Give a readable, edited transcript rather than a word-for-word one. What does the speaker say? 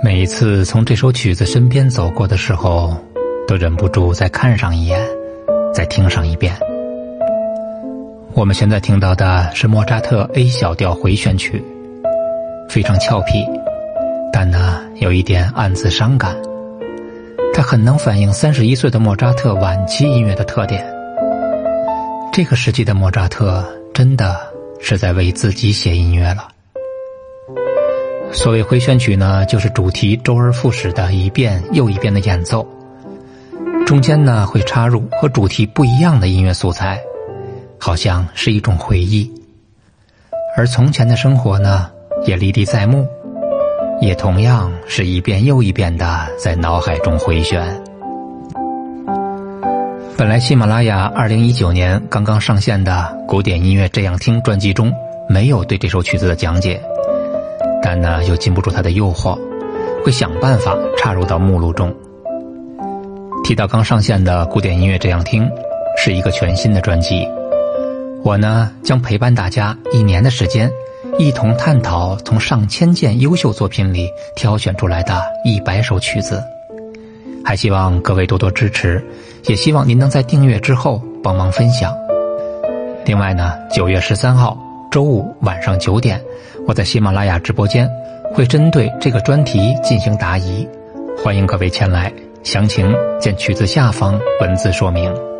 每一次从这首曲子身边走过的时候，都忍不住再看上一眼，再听上一遍。我们现在听到的是莫扎特 A 小调回旋曲，非常俏皮，但呢有一点暗自伤感。它很能反映31岁的莫扎特晚期音乐的特点。这个时期的莫扎特真的是在为自己写音乐了。所谓回旋曲呢，就是主题周而复始的一遍又一遍的演奏，中间呢会插入和主题不一样的音乐素材，好像是一种回忆。而从前的生活呢，也历历在目，也同样是一遍又一遍的在脑海中回旋。本来喜马拉雅2019年刚刚上线的古典音乐这样听专辑中没有对这首曲子的讲解，但呢又禁不住它的诱惑，会想办法插入到目录中。提到刚上线的古典音乐这样听，是一个全新的专辑，我呢将陪伴大家1年的时间，一同探讨从上千件优秀作品里挑选出来的100首曲子。还希望各位多多支持，也希望您能在订阅之后帮忙分享。另外呢，9月13号周五晚上9点，我在喜马拉雅直播间会针对这个专题进行答疑，欢迎各位前来，详情见曲子下方文字说明。